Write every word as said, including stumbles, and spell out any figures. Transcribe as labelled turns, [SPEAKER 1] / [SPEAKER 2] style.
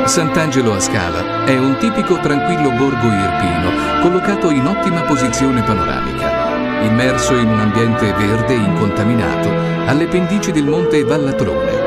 [SPEAKER 1] Sant'Angelo a Scala è un tipico tranquillo borgo irpino, collocato in ottima posizione panoramica, immerso in un ambiente verde e incontaminato, alle pendici del monte Vallatrone.